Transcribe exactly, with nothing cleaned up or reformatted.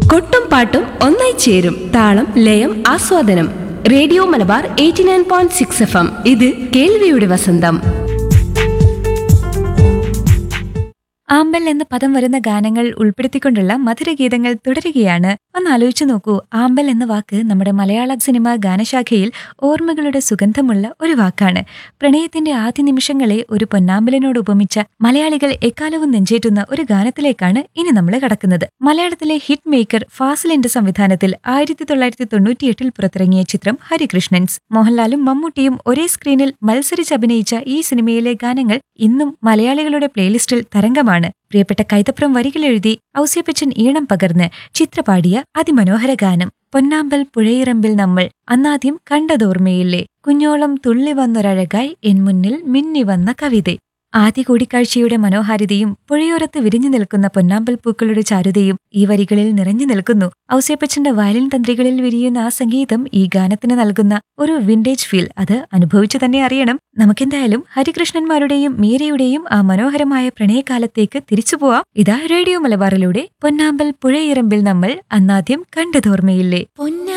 കൊട്ടും പാട്ടും ഒന്നായി ചേരും താളം ലയം ആസ്വാദനം. Radio Malabar eighty nine point six F M ഇത് കേൾവിയുടെ വസന്തം. ആമ്പൽ എന്ന പദം വരുന്ന ഗാനങ്ങൾ ഉൾപ്പെടുത്തിക്കൊണ്ടുള്ള മധുരഗീതങ്ങൾ തുടരുകയാണ്. ഒന്ന് ആലോചിച്ചു നോക്കൂ, ആമ്പൽ എന്ന വാക്ക് നമ്മുടെ മലയാള സിനിമാ ഗാനശാഖയിൽ ഓർമ്മകളുടെ സുഗന്ധമുള്ള ഒരു വാക്കാണ്. പ്രണയത്തിന്റെ ആദ്യ നിമിഷങ്ങളെ ഒരു പൊന്നാമ്പലിനോട് ഉപമിച്ച മലയാളികൾ എക്കാലവും നെഞ്ചേറ്റുന്ന ഒരു ഗാനത്തിലേക്കാണ് ഇനി നമ്മൾ കടക്കുന്നത്. മലയാളത്തിലെ ഹിറ്റ് മേക്കർ ഫാസിലിന്റെ സംവിധാനത്തിൽ ആയിരത്തി തൊള്ളായിരത്തി തൊണ്ണൂറ്റിയെട്ടിൽ പുറത്തിറങ്ങിയ ചിത്രം ഹരികൃഷ്ണൻസ്. മോഹൻലാലും മമ്മൂട്ടിയും ഒരേ സ്ക്രീനിൽ മത്സരിച്ച് അഭിനയിച്ച ഈ സിനിമയിലെ ഗാനങ്ങൾ ഇന്നും മലയാളികളുടെ പ്ലേലിസ്റ്റിൽ തരംഗമാണ്. പ്രിയപ്പെട്ട കൈതപ്രം വരികളെഴുതി ഔസേപ്പച്ചൻ ഈണം പകർന്ന് ചിത്രപാടിയ അതിമനോഹര ഗാനം പൊന്നാമ്പൽ പുഴയിറമ്പിൽ നമ്മൾ അന്നാദ്യം കണ്ടതോർമ്മയില്ലേ, കുഞ്ഞോളം തുള്ളി വന്നൊരഴകായി എൻ മുന്നിൽ മിന്നി വന്ന കവിത. ആദ്യ കൂടിക്കാഴ്ചയുടെ മനോഹാരിതയും പുഴയോരത്ത് വിരിഞ്ഞു നിൽക്കുന്ന പൊന്നാമ്പൽ പൂക്കളുടെ ചാരുതയും ഈ വരികളിൽ നിറഞ്ഞു നിൽക്കുന്നു. ഔസേപ്പച്ചന്റെ വയലിൻ തന്ത്രികളിൽ വിരിയുന്ന ആ സംഗീതം ഈ ഗാനത്തിന് നൽകുന്ന ഒരു വിന്റേജ് ഫീൽ അത് അനുഭവിച്ചു തന്നെ അറിയണം. നമുക്കെന്തായാലും ഹരികൃഷ്ണന്മാരുടെയും മീരയുടെയും ആ മനോഹരമായ പ്രണയകാലത്തേക്ക് തിരിച്ചു പോവാം. ഇതാ റേഡിയോ മലബാറിലൂടെ പൊന്നാമ്പൽ പുഴയിറമ്പിൽ നമ്മൾ അന്നാദ്യം കണ്ടതോർമ്മയില്ലേ.